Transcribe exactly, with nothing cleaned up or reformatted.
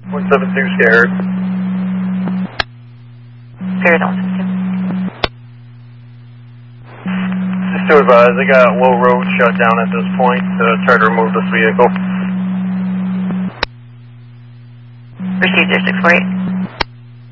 one seven two scared. Scared on system. Just to advise, I got low road shut down at this point to try to remove this vehicle. Received zero six four eight.